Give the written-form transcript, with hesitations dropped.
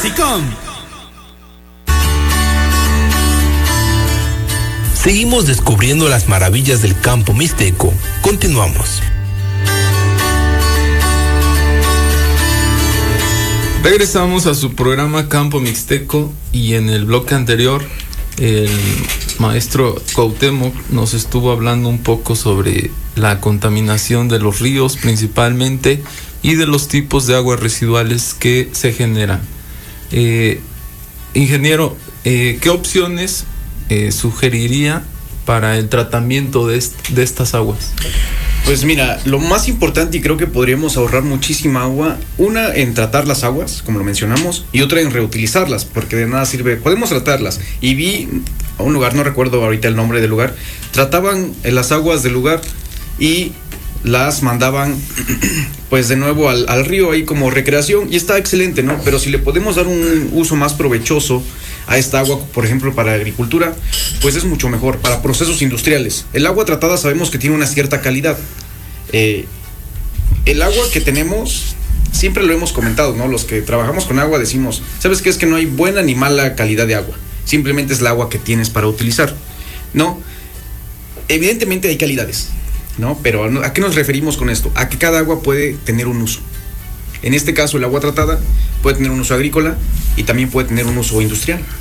Sicom. Seguimos descubriendo las maravillas del campo mixteco. Continuamos. Regresamos a su programa Campo Mixteco y en el bloque anterior el maestro Cuauhtémoc nos estuvo hablando un poco sobre la contaminación de los ríos principalmente y de los tipos de aguas residuales que se generan. Ingeniero, ¿qué opciones sugeriría para el tratamiento de estas aguas? Pues mira, lo más importante, y creo que podríamos ahorrar muchísima agua, una en tratar las aguas, como lo mencionamos, y otra en reutilizarlas, porque de nada sirve, podemos tratarlas. Y vi a un lugar, no recuerdo ahorita el nombre del lugar, trataban las aguas del lugar y las mandaban pues de nuevo al río ahí como recreación, y está excelente, ¿no? Pero si le podemos dar un uso más provechoso a esta agua, por ejemplo para agricultura, pues es mucho mejor. Para procesos industriales, el agua tratada sabemos que tiene una cierta calidad. El agua que tenemos, siempre lo hemos comentado, ¿no? Los que trabajamos con agua decimos, ¿sabes qué? Es que no hay buena ni mala calidad de agua, simplemente es el agua que tienes para utilizar, ¿no? Evidentemente hay calidades, ¿no? Pero ¿a qué nos referimos con esto? A que cada agua puede tener un uso. En este caso, el agua tratada puede tener un uso agrícola y también puede tener un uso industrial.